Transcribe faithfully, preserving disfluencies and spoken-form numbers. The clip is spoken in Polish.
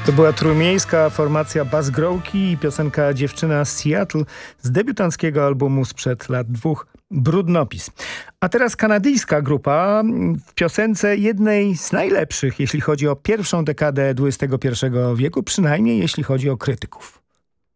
To była trójmiejska formacja Buzzgrowki i piosenka Dziewczyna z Seattle z debiutanckiego albumu sprzed lat dwóch Brudnopis. A teraz kanadyjska grupa w piosence jednej z najlepszych, jeśli chodzi o pierwszą dekadę dwudziestego pierwszego wieku, przynajmniej jeśli chodzi o krytyków.